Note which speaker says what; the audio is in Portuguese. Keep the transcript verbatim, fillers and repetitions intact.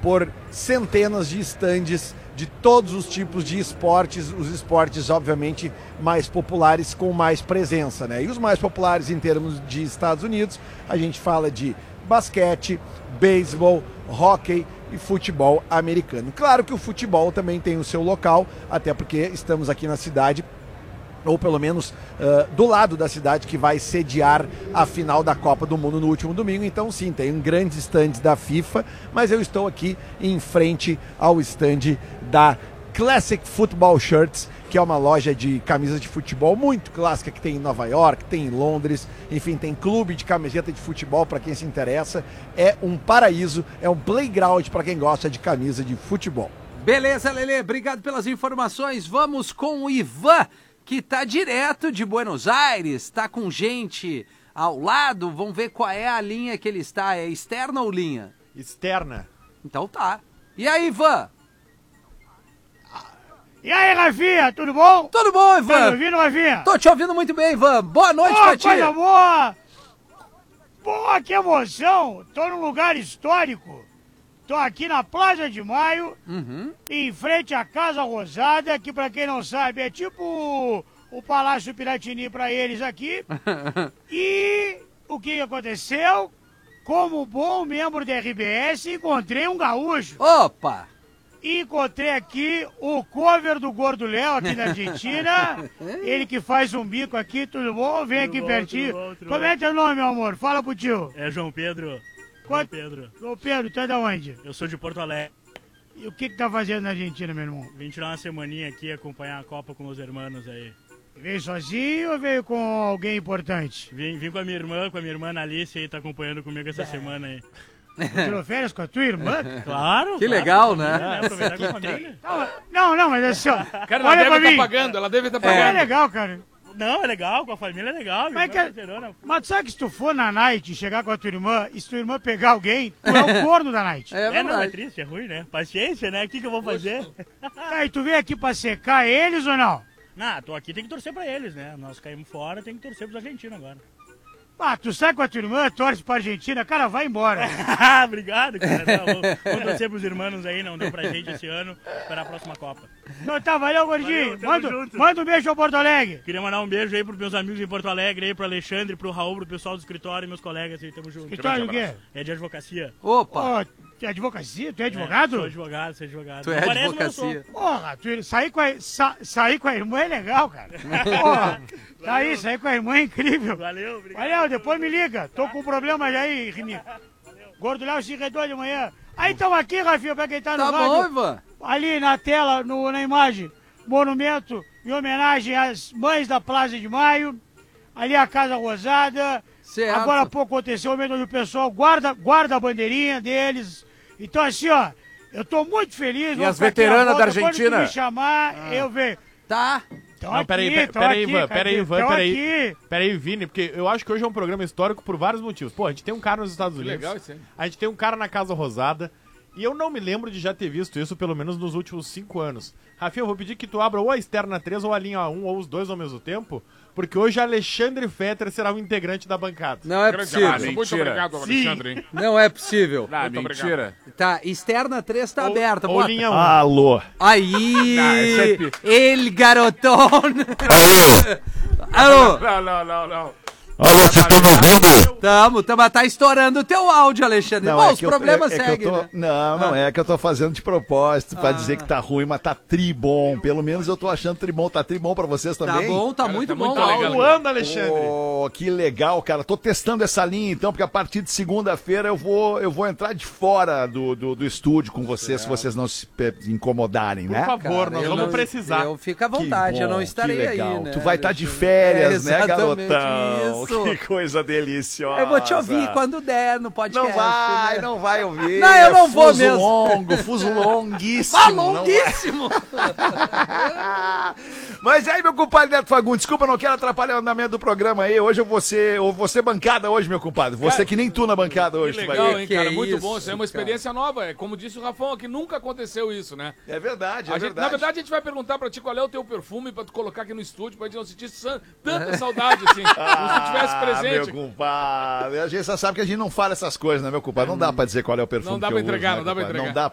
Speaker 1: por centenas de estandes de todos os tipos de esportes, os esportes obviamente mais populares com mais presença, né? E os mais populares em termos de Estados Unidos, a gente fala de basquete, beisebol, hóquei e futebol americano. Claro que o futebol também tem o seu local, até porque estamos aqui na cidade, ou pelo menos uh, do lado da cidade que vai sediar a final da Copa do Mundo no último domingo. Então sim, tem um grandes stands da FIFA, mas eu estou aqui em frente ao stand da Classic Football Shirts, que é uma loja de camisas de futebol muito clássica que tem em Nova York, tem em Londres, enfim, tem clube de camiseta de futebol para quem se interessa. É um paraíso, é um playground para quem gosta de camisa de futebol.
Speaker 2: Beleza, Lelê, obrigado pelas informações. Vamos com o Ivan, que tá direto de Buenos Aires, tá com gente ao lado. Vamos ver qual é a linha que ele está. É externa ou linha?
Speaker 3: Externa.
Speaker 2: Então tá. E aí, Ivan?
Speaker 4: E aí, Rafinha, tudo bom?
Speaker 2: Tudo bom, Ivan?
Speaker 4: Tá me ouvindo, Rafinha?
Speaker 2: Tô te ouvindo muito bem, Ivan. Boa noite
Speaker 4: oh,
Speaker 2: pra ti.
Speaker 4: Coisa boa! Pô, que emoção! Tô num lugar histórico. Tô aqui na Plaza de Maio,
Speaker 2: uhum.
Speaker 4: em frente à Casa Rosada, que pra quem não sabe é tipo o, o Palácio Piratini pra eles aqui. E o que aconteceu? Como bom membro da R B S, encontrei um gaúcho.
Speaker 2: Opa!
Speaker 4: E encontrei aqui o cover do Gordo Léo aqui na Argentina. Ele que faz um bico aqui, tudo bom? Vem tudo aqui bom, pertinho. Tudo bom, tudo Como é teu nome, meu amor? Fala pro tio.
Speaker 5: É João Pedro.
Speaker 4: Quanto?
Speaker 5: João Pedro.
Speaker 4: João Pedro, tu é da onde?
Speaker 5: Eu sou de Porto Alegre.
Speaker 4: E o que que tá fazendo na Argentina, meu irmão?
Speaker 5: Vim tirar uma semaninha aqui, acompanhar a Copa com os irmãos aí.
Speaker 4: Veio sozinho ou veio com alguém importante?
Speaker 5: Vim, vim com a minha irmã, com a minha irmã Alice aí, tá acompanhando comigo essa é. semana aí.
Speaker 4: Tirou férias com a tua irmã?
Speaker 5: Claro.
Speaker 2: Que
Speaker 5: claro,
Speaker 2: legal, né?
Speaker 5: né? Aproveitar com a família.
Speaker 4: Não, não, mas assim, ó.
Speaker 6: Cara, ela
Speaker 4: olha
Speaker 6: deve estar
Speaker 4: tá
Speaker 6: pagando, ela deve estar tá
Speaker 4: é.
Speaker 6: pagando.
Speaker 4: É legal, cara.
Speaker 5: Não, é legal, com a família é legal.
Speaker 4: Mas, que... mas sabe que se tu for na night, chegar com a tua irmã, e se tua irmã pegar alguém, tu é o corno da night.
Speaker 5: É, é, não, é triste, é ruim, né? Paciência, né? O que que eu vou fazer?
Speaker 4: Aí tu veio aqui pra secar eles ou não?
Speaker 5: Não, tô aqui, tem que torcer pra eles, né? Nós caímos fora, tem que torcer pros argentinos agora.
Speaker 4: Ah, tu sai com a tua irmã, torce pra Argentina, cara, vai embora.
Speaker 5: Obrigado, cara. Não, vou, vou torcer pros irmãos aí, não deu pra gente esse ano, esperar a próxima Copa.
Speaker 4: Então tá, valeu, gordinho.
Speaker 5: Valeu,
Speaker 4: manda,
Speaker 5: junto.
Speaker 4: manda um beijo ao Porto Alegre.
Speaker 5: Queria mandar um beijo aí pros meus amigos em Porto Alegre, aí pro Alexandre, pro Raul, pro pessoal do escritório e meus colegas aí, tamo junto.
Speaker 4: Escritório o quê?
Speaker 5: É de advocacia.
Speaker 2: Opa!
Speaker 4: Oh, tu é advocacia? Tu é advogado?
Speaker 5: É, sou advogado, sou advogado.
Speaker 2: Tu é
Speaker 5: Parece,
Speaker 2: advocacia.
Speaker 4: Porra, tu, sair, com a, sa, sair com a irmã é legal, cara. Porra, tá aí, sair com a irmã é incrível.
Speaker 5: Valeu, obrigado.
Speaker 4: Valeu, depois me liga. Tô com um problema aí, Rinico. Gordo Léo se redou de manhã. Aí estamos aqui, Rafinha, pra quem tá no
Speaker 2: tá
Speaker 4: rádio.
Speaker 2: Bom, Ivan.
Speaker 4: Ali na tela, no, na imagem, monumento em homenagem às mães da Plaza de Maio. Ali a Casa Rosada.
Speaker 2: Certo.
Speaker 4: Agora há pouco aconteceu o momento onde o pessoal guarda, guarda a bandeirinha deles. Então assim, ó, eu tô muito feliz.
Speaker 3: E as veteranas da Argentina?
Speaker 4: Quando tu me chamar, ah. eu venho.
Speaker 2: Tá.
Speaker 4: Tô
Speaker 3: não,
Speaker 4: aqui,
Speaker 3: peraí, peraí,
Speaker 4: tô
Speaker 3: peraí,
Speaker 4: aqui,
Speaker 3: Ivan, peraí, Ivan, peraí. Peraí, Vini, porque eu acho que hoje é um programa histórico por vários motivos. Pô, a gente tem um cara nos Estados Unidos.
Speaker 6: Que legal isso aí.
Speaker 3: A gente tem um cara na Casa Rosada. E eu não me lembro de já ter visto isso, pelo menos nos últimos cinco anos. Rafinha, eu vou pedir que tu abra ou a externa três ou a linha um, ou os dois ao mesmo tempo, porque hoje Alexandre Fetter será um integrante da bancada.
Speaker 2: Não é possível.
Speaker 6: Ah, muito obrigado, Alexandre. Hein?
Speaker 2: Não é possível.
Speaker 6: Ah, mentira.
Speaker 2: Tá, externa três tá
Speaker 3: ou,
Speaker 2: aberta.
Speaker 3: Ou
Speaker 2: bota.
Speaker 3: linha um.
Speaker 1: Alô.
Speaker 2: Aí,
Speaker 6: Não,
Speaker 2: ele garotão. Alô.
Speaker 6: Não, não, não, não.
Speaker 7: Alô, vocês estão me ouvindo?
Speaker 2: Tamo, tamo, tá estourando o teu áudio, Alexandre.
Speaker 1: Não,
Speaker 2: Bom,
Speaker 1: é
Speaker 2: os
Speaker 1: que eu-
Speaker 2: problemas
Speaker 1: é- é que eu
Speaker 2: seguem,
Speaker 1: tô-
Speaker 2: né?
Speaker 1: Não, não,
Speaker 2: Ah.
Speaker 1: é que eu tô fazendo de propósito pra
Speaker 2: Ah.
Speaker 1: dizer que tá ruim, mas tá tribom. Pelo menos eu tô achando tribom. Tá tribom pra vocês
Speaker 2: Tá
Speaker 1: também?
Speaker 2: bom, tá
Speaker 6: Cara,
Speaker 2: muito
Speaker 6: tá
Speaker 2: bom.
Speaker 6: muito
Speaker 2: o
Speaker 6: legal.
Speaker 2: áudio.
Speaker 3: Voando, Alexandre.
Speaker 1: Oh, que legal, cara. Tô testando essa linha então, porque a partir de segunda-feira eu vou, eu vou entrar de fora do, do, do estúdio com vocês, se vocês não se pe- incomodarem,
Speaker 3: Por
Speaker 1: né?
Speaker 3: favor,
Speaker 2: Cara,
Speaker 3: nós
Speaker 2: eu
Speaker 3: vamos
Speaker 2: não-
Speaker 3: precisar.
Speaker 2: Eu fico à
Speaker 1: Que
Speaker 2: vontade, eu
Speaker 1: bom,
Speaker 2: não estarei
Speaker 1: que legal.
Speaker 2: aí, né?
Speaker 1: Tu vai estar de
Speaker 2: Alexandre?
Speaker 1: férias,
Speaker 2: É,
Speaker 1: né,
Speaker 2: exatamente
Speaker 1: garotão?
Speaker 2: isso.
Speaker 1: Que coisa deliciosa.
Speaker 2: Eu vou te ouvir quando der no podcast.
Speaker 1: Não vai,
Speaker 2: né?
Speaker 1: não vai ouvir.
Speaker 2: Não, eu não vou
Speaker 1: fuso
Speaker 2: mesmo.
Speaker 1: longo, fuso longuíssimo.
Speaker 2: Ah,
Speaker 1: não vai.
Speaker 2: longuíssimo!
Speaker 1: Mas aí, meu compadre Neto Fagundes, desculpa, não quero atrapalhar o andamento do programa aí. Hoje eu vou ser, eu vou ser bancada hoje, meu compadre. Você
Speaker 6: Cara,
Speaker 1: que nem tu na bancada hoje,
Speaker 6: Que
Speaker 1: tu vai
Speaker 6: legal,
Speaker 1: ver.
Speaker 6: hein,
Speaker 2: Que
Speaker 6: cara?
Speaker 2: é
Speaker 6: Muito
Speaker 2: isso,
Speaker 6: bom. Isso é uma
Speaker 2: cara.
Speaker 6: experiência nova. É como disse o Rafão aqui, nunca aconteceu isso, né?
Speaker 1: É verdade, é
Speaker 6: A gente-
Speaker 1: verdade.
Speaker 6: na verdade, a gente vai perguntar pra ti qual é o teu perfume pra tu colocar aqui no estúdio, pra gente não sentir san- tanta saudade, assim, como se tu tivesse presente.
Speaker 1: Ah, meu compadre, a gente só sabe que a gente não fala essas coisas, né, meu compadre? Não dá pra dizer qual é o perfume
Speaker 6: Não dá
Speaker 1: que
Speaker 6: pra
Speaker 1: eu uso,
Speaker 6: entregar,
Speaker 1: né,
Speaker 6: não dá pra
Speaker 1: compadre?
Speaker 6: entregar.
Speaker 1: Não dá